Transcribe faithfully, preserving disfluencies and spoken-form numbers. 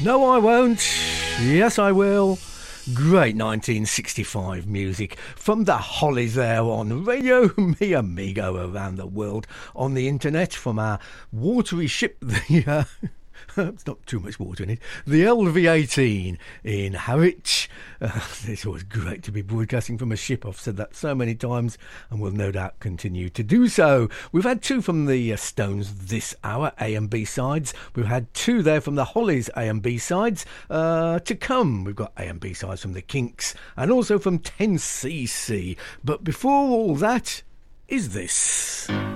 No, I won't. Yes, I will. Great nineteen sixty-five music from the Hollies there on Radio Mi Amigo around the world on the internet from our watery ship, the uh, it's not too much water in it, the L V eighteen in Harwich. Uh, it's always great to be broadcasting from a ship. I've said that so many times and will no doubt continue to do so. We've had two from the uh, Stones this hour, A and B sides. We've had two there from the Hollies, A and B sides. Uh, to come, we've got A and B sides from the Kinks and also from ten C C. But before all that is this.